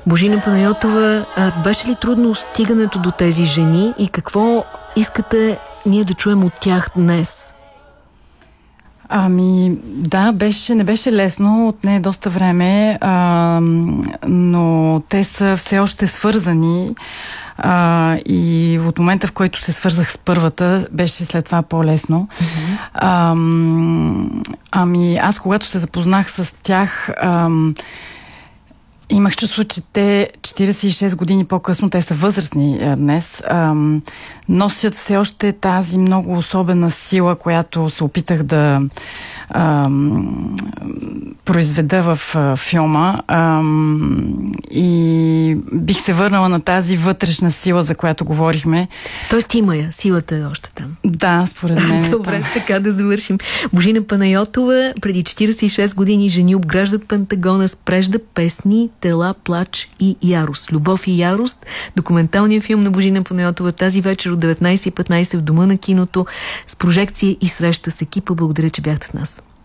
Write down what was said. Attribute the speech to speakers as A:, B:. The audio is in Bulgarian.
A: Божина Панайотова, беше ли трудно стигането до тези жени и какво искате ние да чуем от тях днес?
B: Да, не беше лесно, отне доста време, но те са все още свързани и от момента, в който се свързах с първата, беше след това по-лесно. Аз когато се запознах с тях, имах чувство, че те 46 години по-късно, те са възрастни днес, носят все още тази много особена сила, която се опитах да произведа в филма, и бих се върнала на тази вътрешна сила, за която говорихме.
A: Тоест има я, силата е още там.
B: Да, според мен.
A: Добре, така да завършим. Божина Панайотова, преди 46 години жени обграждат Пентагона с прежда, песни, тела, плач и ярост. Любов и ярост. Документалният филм на Божина Панайотова тази вечер от 19:15 в Дома на киното с прожекция и среща с екипа. Благодаря, че бяхте с нас.